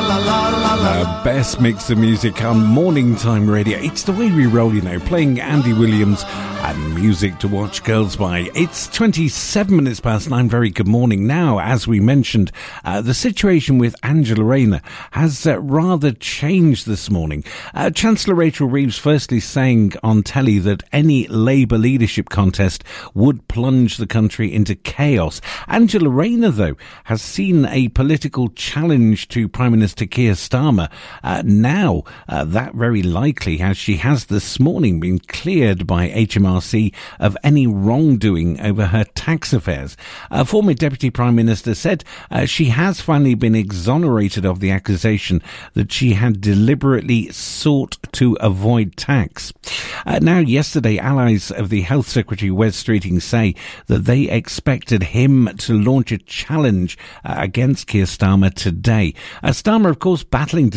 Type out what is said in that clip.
Best mix of music on Morning Time Radio. It's the way we roll, you know, playing Andy Williams and music to watch girls by. It's 27 minutes past 9. Very good morning. Now, as we mentioned, the situation with Angela Rayner has rather changed this morning. Chancellor Rachel Reeves firstly saying on telly that any Labour leadership contest would plunge the country into chaos. Angela Rayner, though, has seen a political challenge to Prime Minister Keir Starmer. Now, that very likely, as she has this morning been cleared by HMRC of any wrongdoing over her tax affairs. A former Deputy Prime Minister said she has finally been exonerated of the accusation that she had deliberately sought to avoid tax. Now, yesterday, allies of the Health Secretary Wes Streeting say that they expected him to launch a challenge against Keir Starmer today. Starmer, of course, battling